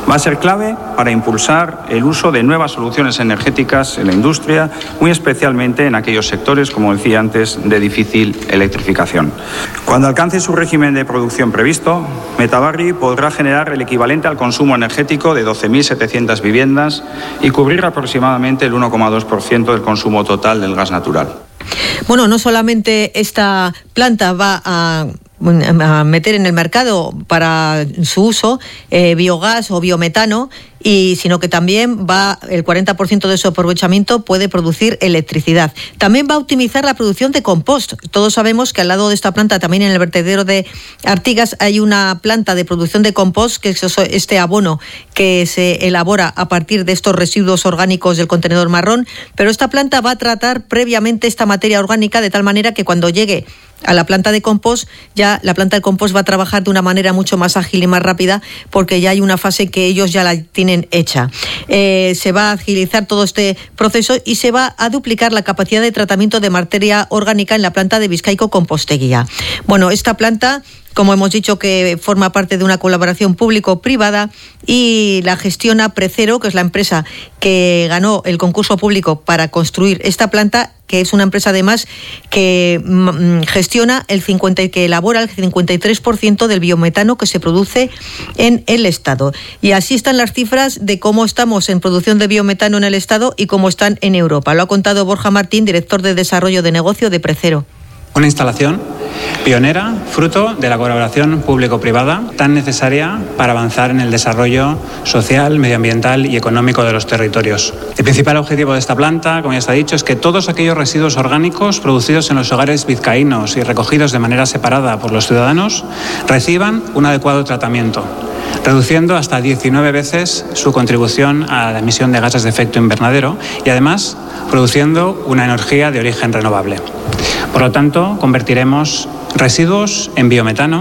Va a ser clave para impulsar el uso de nuevas soluciones energéticas en la industria, muy especialmente en aquellos sectores, como decía antes, de difícil electrificación. Cuando alcance su régimen de producción previsto, Metabarri podrá generar el equivalente al consumo energético de 12.700 viviendas y cubrir aproximadamente el 1,2% del consumo total del gas natural. Bueno, no solamente esta planta va a meter en el mercado para su uso biogás o biometano, sino que también el 40% de su aprovechamiento puede producir electricidad. También va a optimizar la producción de compost. Todos sabemos que al lado de esta planta, también en el vertedero de Artigas, hay una planta de producción de compost, que es este abono que se elabora a partir de estos residuos orgánicos del contenedor marrón, pero esta planta va a tratar previamente esta materia orgánica de tal manera que cuando llegue a la planta de compost, ya la planta de compost va a trabajar de una manera mucho más ágil y más rápida, porque ya hay una fase que ellos ya la tienen hecha. Se va a agilizar todo este proceso y se va a duplicar la capacidad de tratamiento de materia orgánica en la planta de Bizkaiko Compostegia. Bueno, esta planta, como hemos dicho, que forma parte de una colaboración público-privada y la gestiona Precero, que es la empresa que ganó el concurso público para construir esta planta, que es una empresa además que gestiona que elabora el 53% del biometano que se produce en el Estado. Y así están las cifras de cómo estamos en producción de biometano en el Estado y cómo están en Europa. Lo ha contado Borja Martín, director de Desarrollo de Negocio de Precero. Una instalación pionera, fruto de la colaboración público-privada, tan necesaria para avanzar en el desarrollo social, medioambiental y económico de los territorios. El principal objetivo de esta planta, como ya se ha dicho, es que todos aquellos residuos orgánicos producidos en los hogares vizcaínos y recogidos de manera separada por los ciudadanos reciban un adecuado tratamiento, reduciendo hasta 19 veces su contribución a la emisión de gases de efecto invernadero y además produciendo una energía de origen renovable. Por lo tanto, convertiremos residuos en biometano,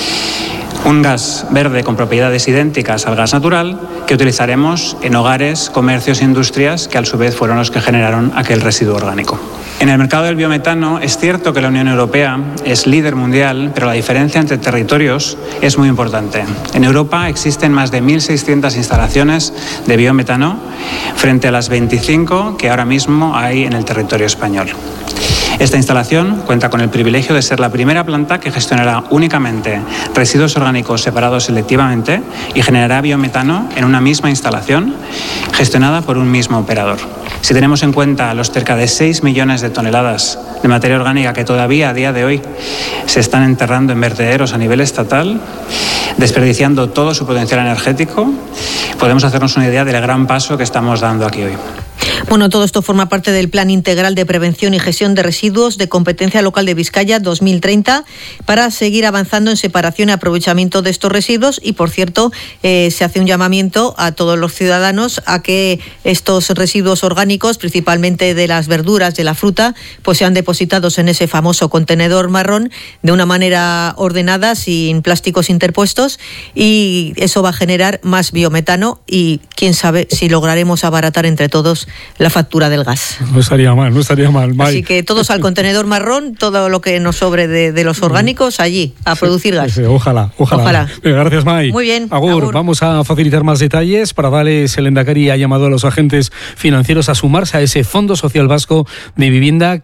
un gas verde con propiedades idénticas al gas natural que utilizaremos en hogares, comercios e industrias que a su vez fueron los que generaron aquel residuo orgánico. En el mercado del biometano es cierto que la Unión Europea es líder mundial, pero la diferencia entre territorios es muy importante. En Europa existen más de 1.600 instalaciones de biometano frente a las 25 que ahora mismo hay en el territorio español. Esta instalación cuenta con el privilegio de ser la primera planta que gestionará únicamente residuos orgánicos separados selectivamente y generará biometano en una misma instalación gestionada por un mismo operador. Si tenemos en cuenta los cerca de 6 millones de toneladas de materia orgánica que todavía a día de hoy se están enterrando en vertederos a nivel estatal, desperdiciando todo su potencial energético, podemos hacernos una idea del gran paso que estamos dando aquí hoy. Bueno, todo esto forma parte del Plan Integral de Prevención y Gestión de Residuos de Competencia Local de Vizcaya 2030 para seguir avanzando en separación y aprovechamiento de estos residuos y, por cierto, se hace un llamamiento a todos los ciudadanos a que estos residuos orgánicos, principalmente de las verduras, de la fruta, pues sean depositados en ese famoso contenedor marrón de una manera ordenada, sin plásticos interpuestos, y eso va a generar más biometano y quién sabe si lograremos abaratar entre todos la factura del gas. No estaría mal, May. Así que todos al contenedor marrón, todo lo que nos sobre de los orgánicos allí, a producir gas. Sí, ojalá. Gracias, May. Muy bien. Agur. Vamos a facilitar más detalles. Para darles, el Lehendakari ha llamado a los agentes financieros a sumarse a ese Fondo Social Vasco de Vivienda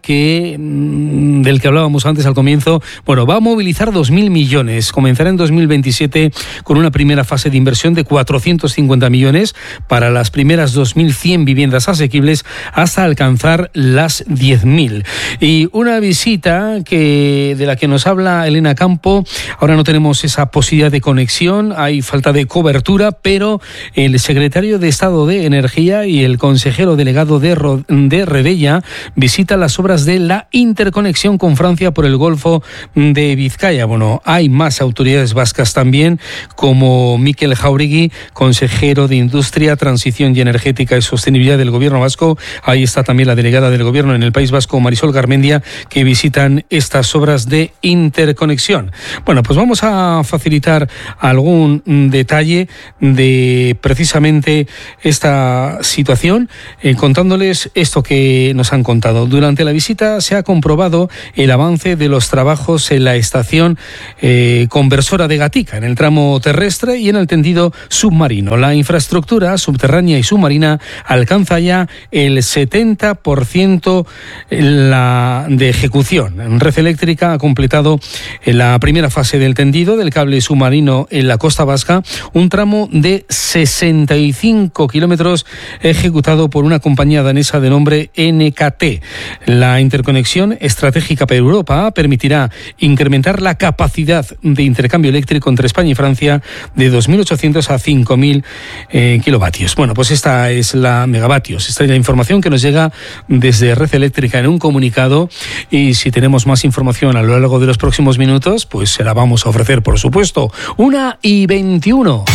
del que hablábamos antes al comienzo. Bueno, va a movilizar 2.000 millones. Comenzará en 2027 con una primera fase de inversión de 450 millones para las primeras 2.100 viviendas asequibles hasta alcanzar las 10.000. Y una visita de la que nos habla Elena Campo. Ahora no tenemos esa posibilidad de conexión, hay falta de cobertura, pero el secretario de Estado de Energía y el consejero delegado de Redella visitan las obras de la interconexión con Francia por el Golfo de Vizcaya. Bueno, hay más autoridades vascas también, como Mikel Jauregui, consejero de Industria, Transición y Energética y Sostenibilidad del Gobierno vasco, Vasco. Ahí está también la delegada del Gobierno en el País Vasco, Marisol Garmendia, que visitan estas obras de interconexión. Bueno, pues vamos a facilitar algún detalle de precisamente esta situación, contándoles esto que nos han contado. Durante la visita se ha comprobado el avance de los trabajos en la estación conversora de Gatica, en el tramo terrestre y en el tendido submarino. La infraestructura subterránea y submarina alcanza ya el 70% de ejecución. Red Eléctrica ha completado la primera fase del tendido del cable submarino en la costa vasca, un tramo de 65 kilómetros ejecutado por una compañía danesa de nombre NKT. La interconexión estratégica para Europa permitirá incrementar la capacidad de intercambio eléctrico entre España y Francia de 2.800 a 5.000 kilovatios. Bueno, pues esta es la megavatios. Esta es la información que nos llega desde Red Eléctrica en un comunicado, y si tenemos más información a lo largo de los próximos minutos, pues se la vamos a ofrecer, por supuesto. 1:21.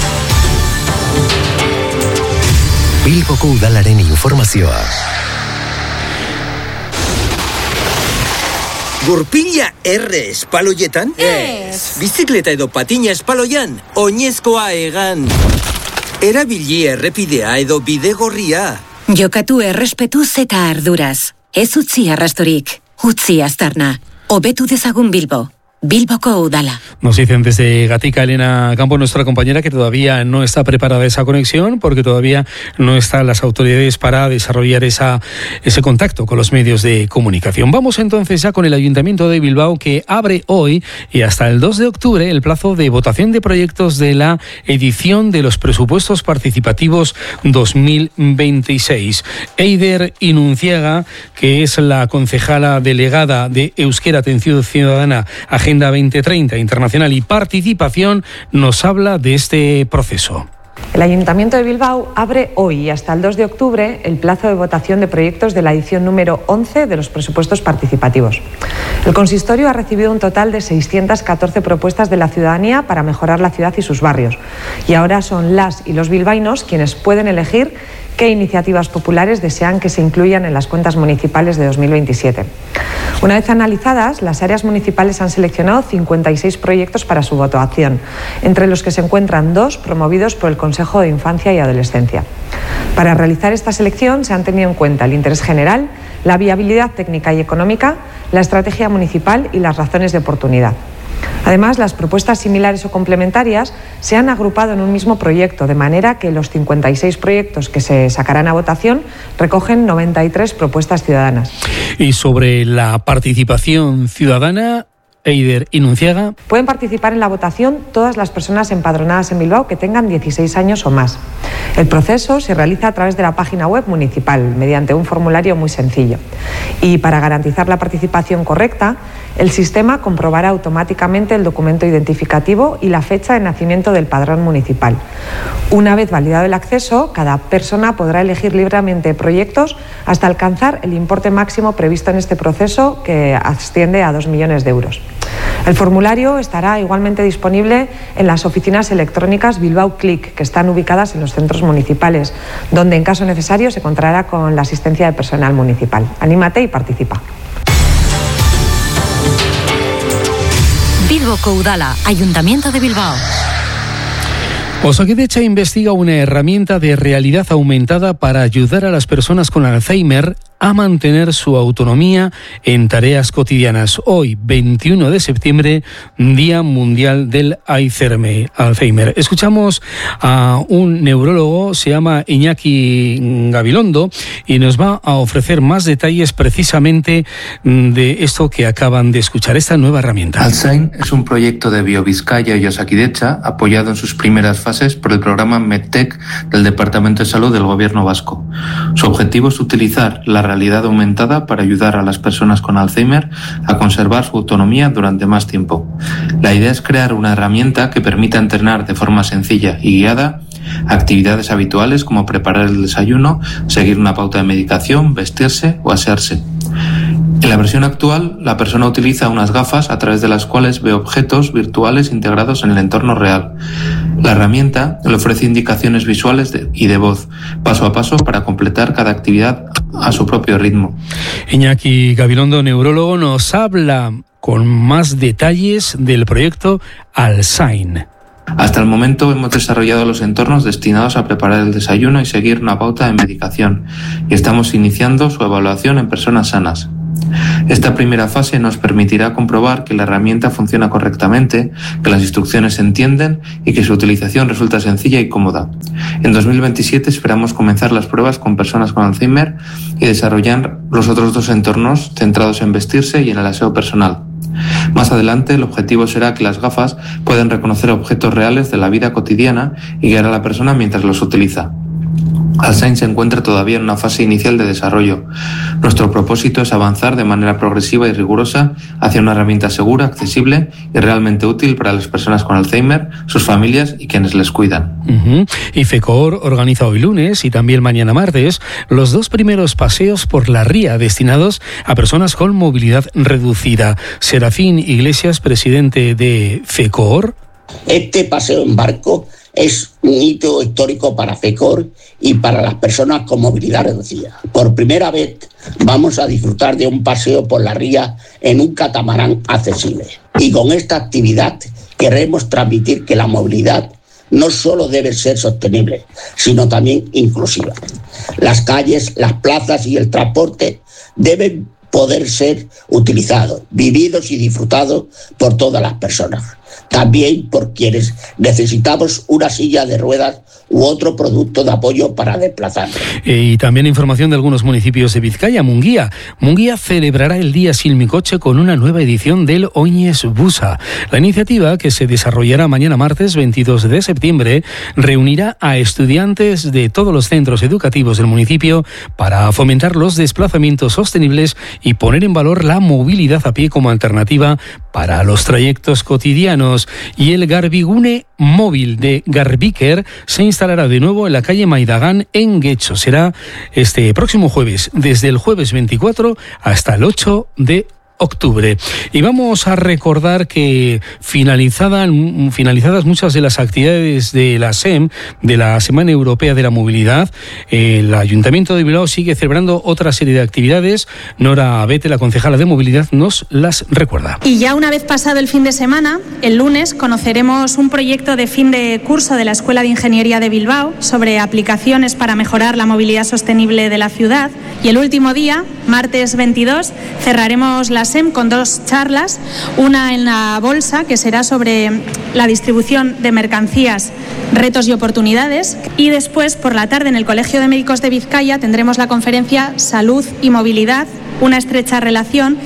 Bilboko Udalaren informazioa. Gurpila erre espaloietan? Ez. Bizikleta edo patina espaloian? Oinezkoa egan. Erabili errepidea edo bidegorria. Jokatu errespetuz eta arduraz. Ez utzi arrastorik. Utzi aztarna. Hobetu dezagun Bilbo. Bilboko Udala. Nos dicen desde Gatica, Elena Campo, nuestra compañera, que todavía no está preparada esa conexión porque todavía no están las autoridades para desarrollar ese contacto con los medios de comunicación. Vamos entonces ya con el Ayuntamiento de Bilbao, que abre hoy y hasta el 2 de octubre el plazo de votación de proyectos de la edición de los presupuestos participativos 2026. Eider Inunciaga, que es la concejala delegada de Euskera Atención Ciudadana, Agenda 2030 Internacional y Participación, nos habla de este proceso. El Ayuntamiento de Bilbao abre hoy hasta el 2 de octubre el plazo de votación de proyectos de la edición número 11 de los presupuestos participativos. El consistorio ha recibido un total de 614 propuestas de la ciudadanía para mejorar la ciudad y sus barrios. Y ahora son las y los bilbaínos quienes pueden elegir qué iniciativas populares desean que se incluyan en las cuentas municipales de 2027. Una vez analizadas, las áreas municipales han seleccionado 56 proyectos para su votación, entre los que se encuentran 2 promovidos por el Consejo de Infancia y Adolescencia. Para realizar esta selección se han tenido en cuenta el interés general, la viabilidad técnica y económica, la estrategia municipal y las razones de oportunidad. Además, las propuestas similares o complementarias se han agrupado en un mismo proyecto, de manera que los 56 proyectos que se sacarán a votación recogen 93 propuestas ciudadanas. Y sobre la participación ciudadana, Eider Inunciaga. Pueden participar en la votación todas las personas empadronadas en Bilbao que tengan 16 años o más. El proceso se realiza a través de la página web municipal, mediante un formulario muy sencillo. Y para garantizar la participación correcta, el sistema comprobará automáticamente el documento identificativo y la fecha de nacimiento del padrón municipal. Una vez validado el acceso, cada persona podrá elegir libremente proyectos hasta alcanzar el importe máximo previsto en este proceso, que asciende a 2 millones de euros. El formulario estará igualmente disponible en las oficinas electrónicas Bilbao Click, que están ubicadas en los centros municipales, donde en caso necesario se contará con la asistencia de personal municipal. Anímate y participa. Bilboko Udala, Ayuntamiento de Bilbao. Osakidetza investiga una herramienta de realidad aumentada para ayudar a las personas con Alzheimer a mantener su autonomía en tareas cotidianas. Hoy, 21 de septiembre, Día Mundial del Alzheimer. Escuchamos a un neurólogo, se llama Iñaki Gabilondo, y nos va a ofrecer más detalles precisamente de esto que acaban de escuchar, esta nueva herramienta. Alzheimer es un proyecto de Biovizcaya y Osakidetza apoyado en sus primeras fases por el programa MedTech del Departamento de Salud del Gobierno vasco. Su objetivo es utilizar la realidad aumentada para ayudar a las personas con Alzheimer a conservar su autonomía durante más tiempo. La idea es crear una herramienta que permita entrenar de forma sencilla y guiada actividades habituales como preparar el desayuno, seguir una pauta de medicación, vestirse o asearse. En la versión actual, la persona utiliza unas gafas a través de las cuales ve objetos virtuales integrados en el entorno real. La herramienta le ofrece indicaciones visuales y de voz, paso a paso, para completar cada actividad a su propio ritmo. Iñaki Gabilondo, neurólogo, nos habla con más detalles del proyecto Alzain. Hasta el momento hemos desarrollado los entornos destinados a preparar el desayuno y seguir una pauta de medicación, y estamos iniciando su evaluación en personas sanas. Esta primera fase nos permitirá comprobar que la herramienta funciona correctamente, que las instrucciones se entienden y que su utilización resulta sencilla y cómoda. En 2027 esperamos comenzar las pruebas con personas con Alzheimer y desarrollar los otros 2 entornos centrados en vestirse y en el aseo personal. Más adelante, el objetivo será que las gafas puedan reconocer objetos reales de la vida cotidiana y guiar a la persona mientras los utiliza. Alzain se encuentra todavía en una fase inicial de desarrollo. Nuestro propósito es avanzar de manera progresiva y rigurosa hacia una herramienta segura, accesible y realmente útil para las personas con Alzheimer, sus familias y quienes les cuidan. Y FECOR organiza hoy lunes y también mañana martes los 2 primeros paseos por la ría destinados a personas con movilidad reducida. Serafín Iglesias, presidente de FECOR. Este paseo en barco es un hito histórico para FECOR y para las personas con movilidad reducida. Por primera vez vamos a disfrutar de un paseo por la ría en un catamarán accesible. Y con esta actividad queremos transmitir que la movilidad no solo debe ser sostenible, sino también inclusiva. Las calles, las plazas y el transporte deben poder ser utilizados, vividos y disfrutados por todas las personas. También por quienes necesitamos una silla de ruedas u otro producto de apoyo para desplazarnos. Y también información de algunos municipios de Vizcaya. Munguía celebrará el Día Sin Mi Coche con una nueva edición del Oñez Busa. La iniciativa, que se desarrollará mañana martes 22 de septiembre, reunirá a estudiantes de todos los centros educativos del municipio para fomentar los desplazamientos sostenibles y poner en valor la movilidad a pie como alternativa para los trayectos cotidianos. Y el Garbigune móvil de Garbiker se instalará de nuevo en la calle Maidagán en Guecho. Será este próximo jueves, desde el jueves 24 hasta el 8 de octubre. Y vamos a recordar que finalizadas muchas de las actividades de la SEM, de la Semana Europea de la Movilidad, el Ayuntamiento de Bilbao sigue celebrando otra serie de actividades. Nora Bete, la concejala de Movilidad, nos las recuerda. Y ya una vez pasado el fin de semana, el lunes conoceremos un proyecto de fin de curso de la Escuela de Ingeniería de Bilbao sobre aplicaciones para mejorar la movilidad sostenible de la ciudad. Y el último día, martes 22, cerraremos la SEM con 2 charlas, una en la Bolsa, que será sobre la distribución de mercancías, retos y oportunidades, y después por la tarde en el Colegio de Médicos de Vizcaya tendremos la conferencia Salud y Movilidad, una estrecha relación.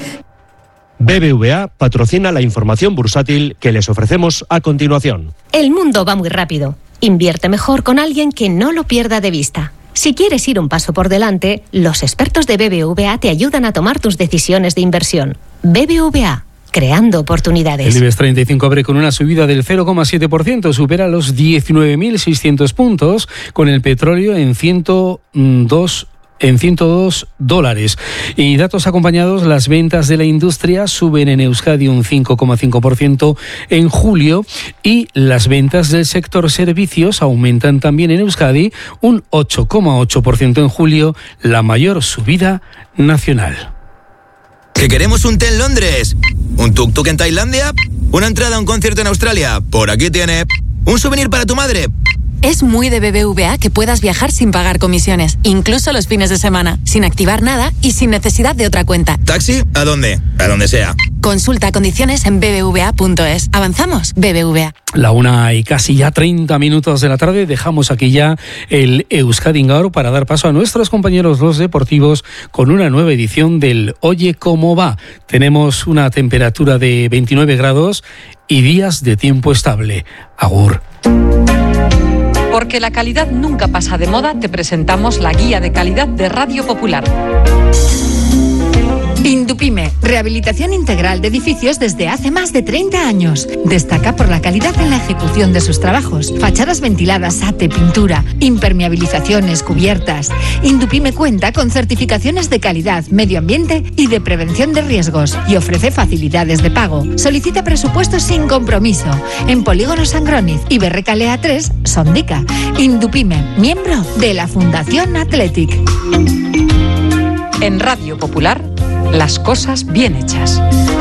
BBVA patrocina la información bursátil que les ofrecemos a continuación. El mundo va muy rápido. Invierte mejor con alguien que no lo pierda de vista. Si quieres ir un paso por delante, los expertos de BBVA te ayudan a tomar tus decisiones de inversión. BBVA, creando oportunidades. El IBEX 35 abre con una subida del 0,7%, supera los 19.600 puntos, con el petróleo en $102. Y datos acompañados, las ventas de la industria suben en Euskadi un 5,5% en julio y las ventas del sector servicios aumentan también en Euskadi un 8,8% en julio, la mayor subida nacional. ¿Que queremos un té en Londres? ¿Un tuk-tuk en Tailandia? ¿Una entrada a un concierto en Australia? Por aquí tiene. ¿Un souvenir para tu madre? Es muy de BBVA que puedas viajar sin pagar comisiones, incluso los fines de semana, sin activar nada y sin necesidad de otra cuenta. ¿Taxi? ¿A dónde? A donde sea. Consulta condiciones en bbva.es. ¿Avanzamos? BBVA. La 1:30 de la tarde, dejamos aquí ya el Euskadi Gaur para dar paso a nuestros compañeros los deportivos con una nueva edición del Oye Cómo Va. Tenemos una temperatura de 29 grados y días de tiempo estable. Agur. Porque la calidad nunca pasa de moda, te presentamos la guía de calidad de Radio Popular. Indupime, rehabilitación integral de edificios desde hace más de 30 años. Destaca por la calidad en la ejecución de sus trabajos. Fachadas ventiladas, ate, pintura, impermeabilizaciones, cubiertas. Indupime cuenta con certificaciones de calidad, medio ambiente y de prevención de riesgos y ofrece facilidades de pago. Solicita presupuestos sin compromiso en Polígono Sangroniz y Berrecalea 3, Sondica. Indupime, miembro de la Fundación Athletic. En Radio Popular, las cosas bien hechas.